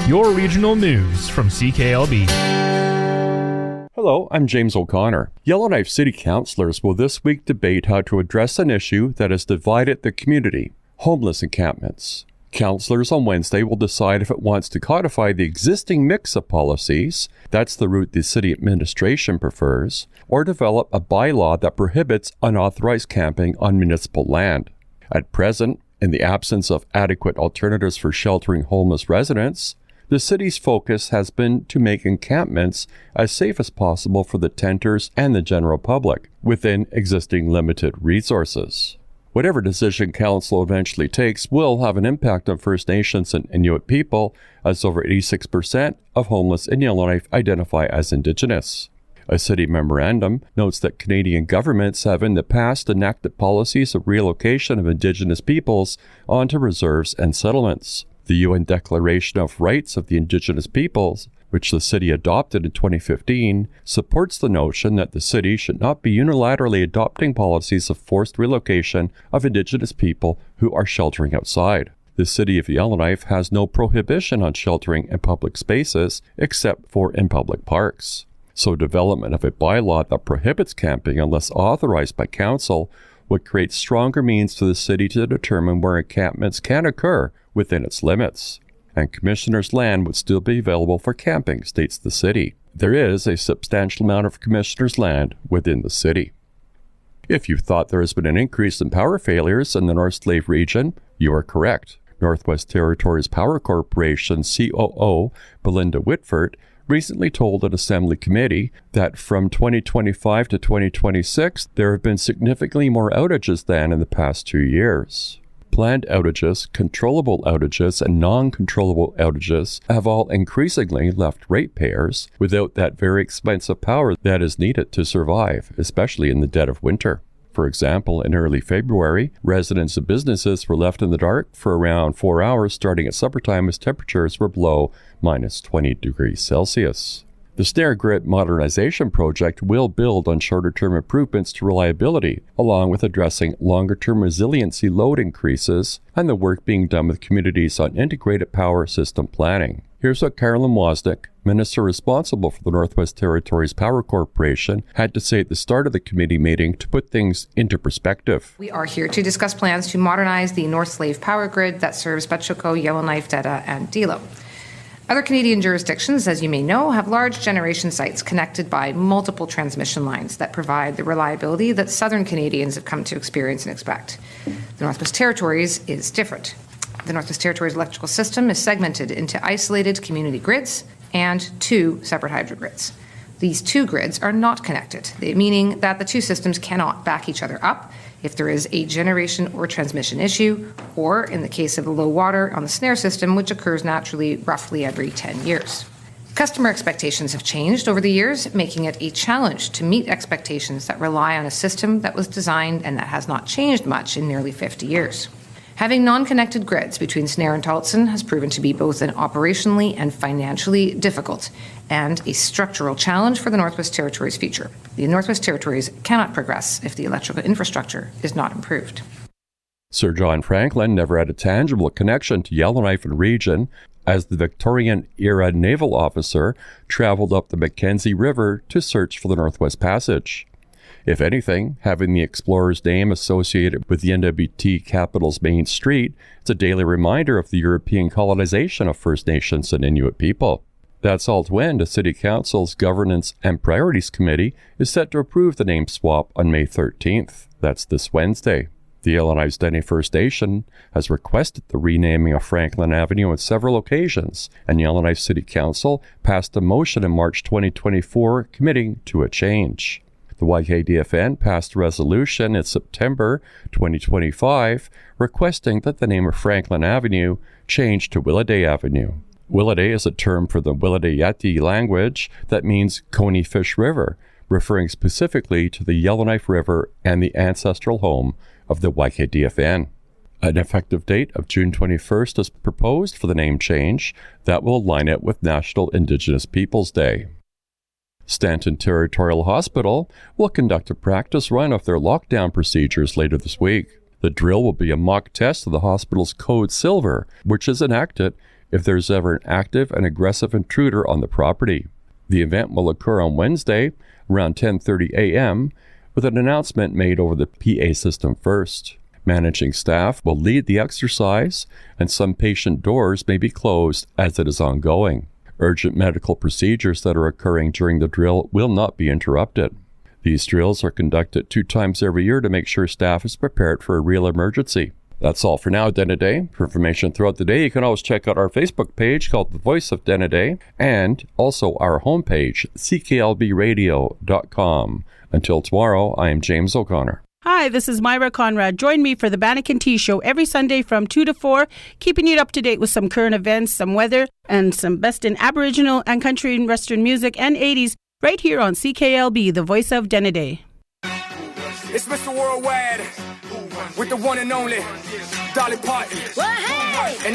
Your regional news from CKLB. Hello, I'm James O'Connor. Yellowknife City Councillors will this week debate how to address an issue that has divided the community: homeless encampments. Councillors on Wednesday will decide if it wants to codify the existing mix of policies, that's the route the city administration prefers, or develop a bylaw that prohibits unauthorized camping on municipal land. At present, in the absence of adequate alternatives for sheltering homeless residents, the city's focus has been to make encampments as safe as possible for the tenters and the general public within existing limited resources. Whatever decision council eventually takes will have an impact on First Nations and Inuit people, as over 86% of homeless in Yellowknife identify as Indigenous. A city memorandum notes that Canadian governments have in the past enacted policies of relocation of Indigenous peoples onto reserves and settlements. The UN Declaration of Rights of the Indigenous Peoples, which the city adopted in 2015, supports the notion that the city should not be unilaterally adopting policies of forced relocation of Indigenous people who are sheltering outside. The city of Yellowknife has no prohibition on sheltering in public spaces except for in public parks. So development of a bylaw that prohibits camping unless authorized by council would create stronger means for the city to determine where encampments can occur within its limits. And commissioners' land would still be available for camping, states the city. There is a substantial amount of commissioners' land within the city. If you thought there has been an increase in power failures in the North Slave region, you are correct. Northwest Territories Power Corporation COO Belinda Whitford recently told an Assembly committee that from 2025 to 2026, there have been significantly more outages than in the past 2 years. Planned outages, controllable outages, and non-controllable outages have all increasingly left ratepayers without that very expensive power that is needed to survive, especially in the dead of winter. For example, in early February, residents and businesses were left in the dark for around 4 hours starting at suppertime as temperatures were below minus 20 degrees Celsius. The Snare Grid Modernization Project will build on shorter-term improvements to reliability, along with addressing longer-term resiliency load increases and the work being done with communities on integrated power system planning. Here's what Carolyn Wozniak, minister responsible for the Northwest Territories Power Corporation, had to say at the start of the committee meeting to put things into perspective. We are here to discuss plans to modernize the North Slave power grid that serves Betchoko, Yellowknife, Detta, and Delo. Other Canadian jurisdictions, as you may know, have large generation sites connected by multiple transmission lines that provide the reliability that Southern Canadians have come to experience and expect. The Northwest Territories is different. The Northwest Territories electrical system is segmented into isolated community grids and 2 separate hydrogrids. These 2 grids are not connected, meaning that the 2 systems cannot back each other up if there is a generation or transmission issue, or in the case of the low water on the Snare system, which occurs naturally roughly every 10 years. Customer expectations have changed over the years, making it a challenge to meet expectations that rely on a system that was designed and that has not changed much in nearly 50 years. Having non-connected grids between Snare and Tahltan has proven to be both an operationally and financially difficult and a structural challenge for the Northwest Territories' future. The Northwest Territories cannot progress if the electrical infrastructure is not improved. Sir John Franklin never had a tangible connection to Yellowknife and region, as the Victorian-era naval officer traveled up the Mackenzie River to search for the Northwest Passage. If anything, having the explorer's name associated with the NWT capital's main street is a daily reminder of the European colonization of First Nations and Inuit people. That's all to end. The City Council's Governance and Priorities Committee is set to approve the name swap on May 13th. That's this Wednesday. The Yellowknife Dene First Nation has requested the renaming of Franklin Avenue on several occasions, and Yellowknife City Council passed a motion in March 2024 committing to a change. The YKDFN passed a resolution in September 2025 requesting that the name of Franklin Avenue change to Willaday Avenue. Willaday is a term for the Willaday Yati language that means Coney Fish River, referring specifically to the Yellowknife River and the ancestral home of the YKDFN. An effective date of June 21st is proposed for the name change that will align it with National Indigenous Peoples Day. Stanton Territorial Hospital will conduct a practice run of their lockdown procedures later this week. The drill will be a mock test of the hospital's Code Silver, which is enacted if there's ever an active and aggressive intruder on the property. The event will occur on Wednesday around 10:30 a.m. with an announcement made over the PA system first. Managing staff will lead the exercise, and some patient doors may be closed as it is ongoing. Urgent medical procedures that are occurring during the drill will not be interrupted. These drills are conducted 2 times every year to make sure staff is prepared for a real emergency. That's all for now, Denneday. For information throughout the day, you can always check out our Facebook page called The Voice of Denneday, and also our homepage, cklbradio.com. Until tomorrow, I am James O'Connor. Hi, this is Myra Conrad. Join me for the Bannock & Tea Show every Sunday from 2 to 4, keeping you up to date with some current events, some weather, and some best in Aboriginal and country and Western music and 80s right here on CKLB, the voice of Denneday. It's Mr. Worldwide with the one and only Dolly Parton.